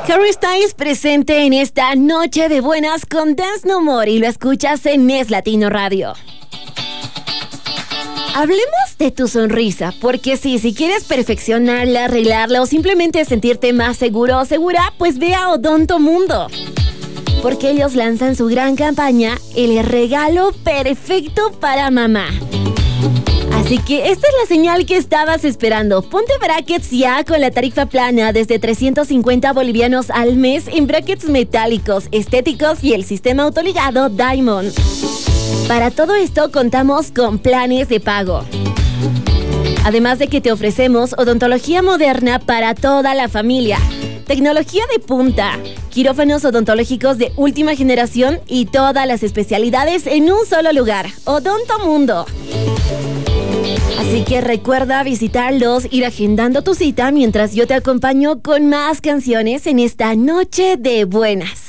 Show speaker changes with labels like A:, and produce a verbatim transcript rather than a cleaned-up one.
A: Harry Styles presente en esta noche de buenas con Dance No More y lo escuchas en Es Latino Radio. Hablemos de tu sonrisa, porque sí, si quieres perfeccionarla, arreglarla o simplemente sentirte más seguro o segura, pues ve a Odonto Mundo. Porque ellos lanzan su gran campaña, el regalo perfecto para mamá. Así que esta es la señal que estabas esperando. Ponte brackets ya con la tarifa plana desde trescientos cincuenta bolivianos al mes en brackets metálicos, estéticos y el sistema autoligado Diamond. Para todo esto contamos con planes de pago. Además de que te ofrecemos odontología moderna para toda la familia, tecnología de punta, quirófanos odontológicos de última generación y todas las especialidades en un solo lugar. Odonto Mundo. Así que recuerda visitarlos, ir agendando tu cita mientras yo te acompaño con más canciones en esta noche de buenas.